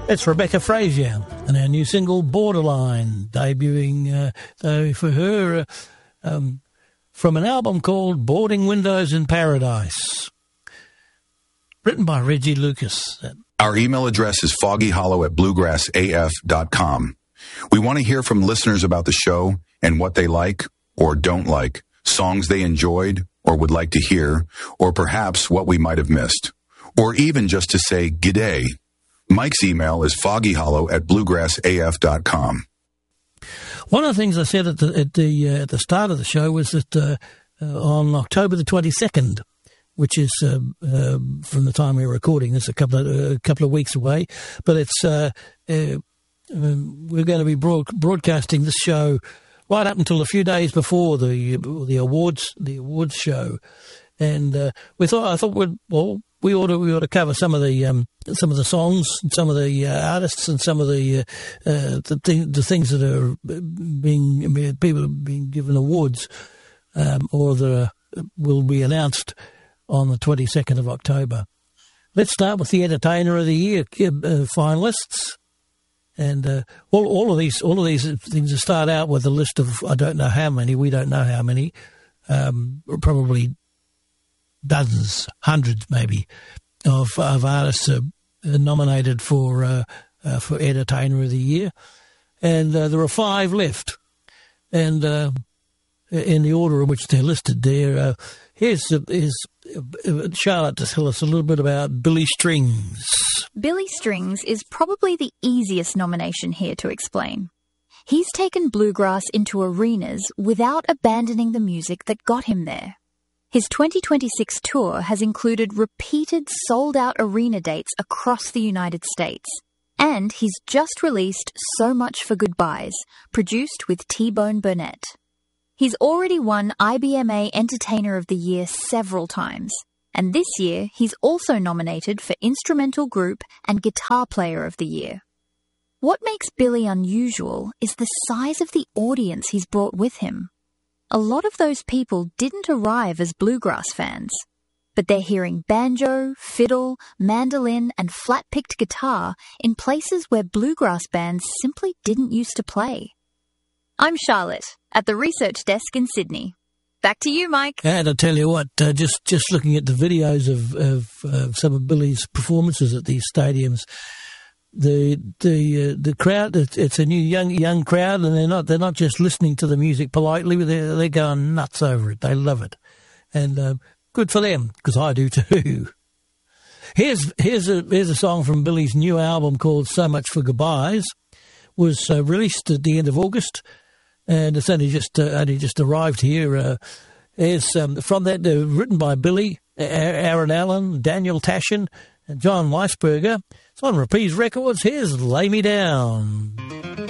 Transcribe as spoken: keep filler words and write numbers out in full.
It's Rebecca Frazier and our new single Borderline, debuting uh, uh, for her uh, um, from an album called Boarding Windows in Paradise, written by Reggie Lucas. Our email address is foggyhollow at bluegrass a f dot com. We want to hear from listeners about the show and what they like or don't like, songs they enjoyed or would like to hear, or perhaps what we might have missed, or even just to say g'day. Mike's email is foggyhollow at bluegrass a f dot com. One of the things I said at the at the, uh, at the start of the show was that uh, uh, on October the twenty-second, which is uh, uh, from the time we're recording this, a couple of a uh, couple of weeks away, but it's uh, uh, we're going to be broad, broadcasting this show right up until a few days before the the awards the awards show, and uh, we thought I thought we'd well. We ought to we ought to cover some of the um, some of the songs, some of the uh, artists, and some of the uh, uh, the, th- the things that are being people are being given awards, um, or that are, will be announced on the twenty-second of October. Let's start with the Entertainer of the Year uh, finalists, and uh, all all of these all of these things start out with a list of I don't know how many, we don't know how many, um, probably. Dozens, hundreds maybe, of of artists uh, nominated for uh, uh, for Entertainer of the Year, and uh, there are five left. And uh, in the order in which they're listed, there. Uh, here's uh, here's uh, Charlotte to tell us a little bit about Billy Strings. Billy Strings is probably the easiest nomination here to explain. He's taken bluegrass into arenas without abandoning the music that got him there. His twenty twenty-six tour has included repeated sold-out arena dates across the United States. And he's just released So Much for Goodbyes, produced with T-Bone Burnett. He's already won I B M A Entertainer of the Year several times. And this year, he's also nominated for Instrumental Group and Guitar Player of the Year. What makes Billy unusual is the size of the audience he's brought with him. A lot of those people didn't arrive as bluegrass fans, but they're hearing banjo, fiddle, mandolin, and flat-picked guitar in places where bluegrass bands simply didn't used to play. I'm Charlotte, at the research desk in Sydney. Back to you, Mike. And I tell you what, uh, just just looking at the videos of, of uh, some of Billy's performances at these stadiums, The the uh, the crowd, it's, it's a new young young crowd, and they're not they're not just listening to the music politely. They're they're going nuts over it. They love it, and uh, good for them, because I do too. Here's here's a here's a song from Billy's new album called So Much for Goodbyes. Was uh, released at the end of August, and it's only just uh, only just arrived here. Uh, it's um, from that uh, written by Billy, Aaron Allen, Daniel Tashin, and John Weisberger. It's on Reprise Records. Here's Lay Me Down.